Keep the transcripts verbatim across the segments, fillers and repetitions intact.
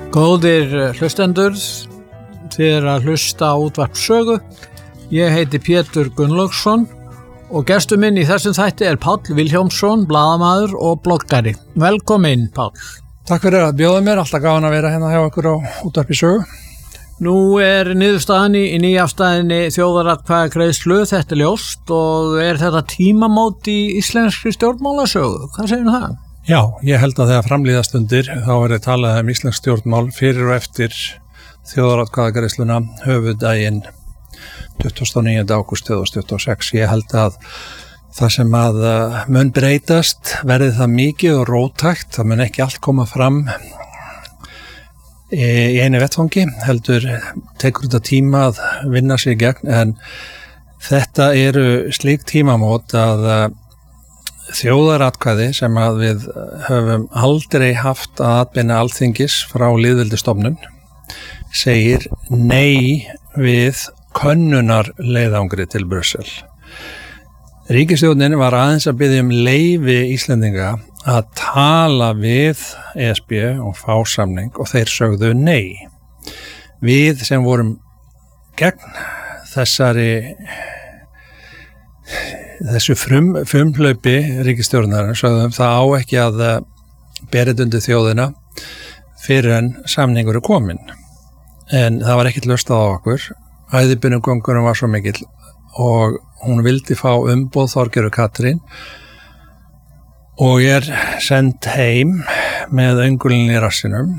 Góðir hlustendur, þið er að hlusta á útvarp sögu. Ég heiti Pétur Gunnlaugsson og gestur minn í þessum þætti er Páll Vilhjálmsson, blaðamaður og bloggari. Velkomin, Páll. Takk fyrir að bjóða mér, alltaf gaman að vera hérna hjá ykkur á útvarpi sögu. Nú er niðurstaðan í nýafstæðinni þjóðaratkvæðagreiðslu, þetta er ljóst, og er þetta tímamót í íslenskri stjórnmálasögu? Hvað segir það? Já, ég held að þegar framlíða stundir þá er það talað um íslensk stjórnmál fyrir og eftir þjóðaratkvæðagreiðsluna höfuðdaginn tuttugasta og níunda ágúst tvö þúsund tuttugu og sex. Ég held að það sem að mun breytast verði það mikið og róttækt, það mun ekki allt koma fram í einu vettfangi, heldur tekur þetta tíma að vinna sig í gegn, en þetta eru slík tímamót að þjóðaratkvæði sem að við höfum aldrei haft að atbeina Alþingis frá lýðveldisstofnun segir nei við könnunarleiðangri til Brussel. Ríkisstjórnin var aðeins að biðja um leyfi Íslendinga að tala við E S B og fá samning og þeir sögðu nei. Við sem vorum gegn þessari þessu frum, frumhlaupi ríkisstjórnar sögðum það á ekki að berið undir þjóðina fyrir en samningur er komin. En það var ekkert hlustað á okkur. Æðibunugöngunum var svo mikill og hún vildi fá umboð Þorgerðar Katrín og er send heim með öngulinn í rassinum.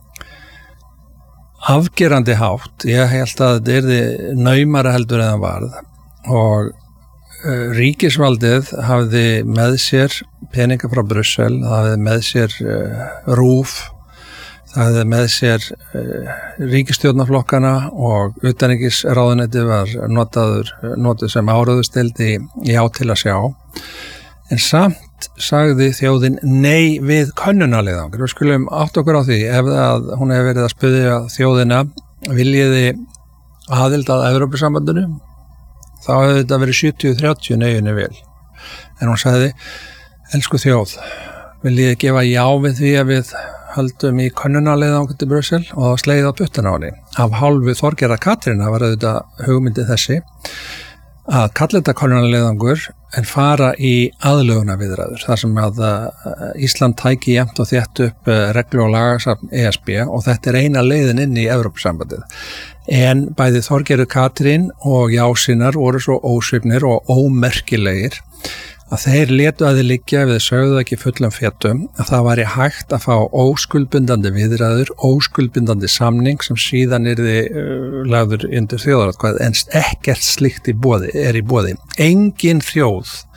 Afgerandi hátt, ég held að þetta yrði naumara heldur en það varð, og uh, ríkisvaldið hafði með sér peninga frá Brussel, það hafði með sér uh, RÚV, það hafði með sér uh, ríkisstjórnarflokkana og utanríkisráðuneytið var notaður, notuð sem áráðusdeild í, í á til að sjá. En samt sagði þjóðin nei við könnunarleiðangri. Við skulum átt okkur á því ef að hún hefur verið að spyrja þjóðina viljiði aðild að Evrópusambandinu, þá hefði þetta verið sjötíu þrjátíu neiunni vel. En hún sagði, elsku þjóð, viljiði gefa já við því að við höldum í könnunarleiðangri til Brussel og slegið á puttana á henni. Af hálfu Þorgerðar Katrínar var þetta hugmyndi þessi að kalla þetta könnunarleiðangur en fara í aðlögunarviðræður þar sem að Ísland tæki jafnt og þétt upp reglu og lagasafn E S B og þetta er eina leiðin inn í Evrópusambandið. En bæði Þorgerður Katrín og jásinnar voru svo ósvipnir og ómerkilegir að þeir létu að þið liggja ef þeir sögðu ekki fullum fetum að það væri hægt að fá óskuldbindandi viðræður, óskuldbindandi samning sem síðan yrði uh, lagður undir þjóðaratkvæði, en ekkert slíkt í boði, er í boði. Engin þjóð